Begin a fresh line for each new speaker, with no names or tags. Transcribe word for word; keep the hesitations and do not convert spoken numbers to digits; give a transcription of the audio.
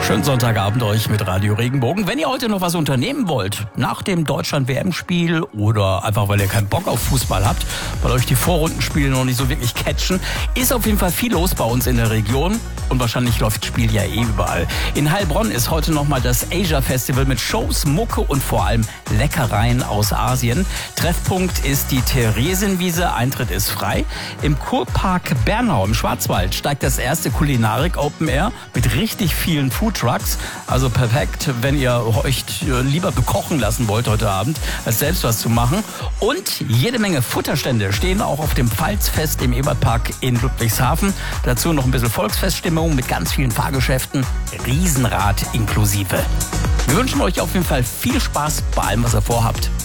Schönen Sonntagabend euch mit Radio Regenbogen. Wenn ihr heute noch was unternehmen wollt, nach dem Deutschland-W M-Spiel oder einfach, weil ihr keinen Bock auf Fußball habt, weil euch die Vorrundenspiele noch nicht so wirklich catchen, ist auf jeden Fall viel los bei uns in der Region. Und wahrscheinlich läuft das Spiel ja eh überall. In Heilbronn ist heute nochmal das Asia Festival mit Shows, Mucke und vor allem Leckereien aus Asien. Treffpunkt ist die Theresienwiese, Eintritt ist frei. Im Kurpark Bernau im Schwarzwald steigt das erste Kulinarik Open Air mit richtig vielen Foodtrucks. Also perfekt, wenn ihr euch lieber bekochen lassen wollt heute Abend, als selbst was zu machen. Und jede Menge Futterstände stehen auch auf dem Pfalzfest im Ebertpark in Ludwigshafen. Dazu noch ein bisschen Volksfeststimmung mit ganz vielen Fahrgeschäften, Riesenrad inklusive. Wir wünschen euch auf jeden Fall viel Spaß bei allem, was ihr vorhabt.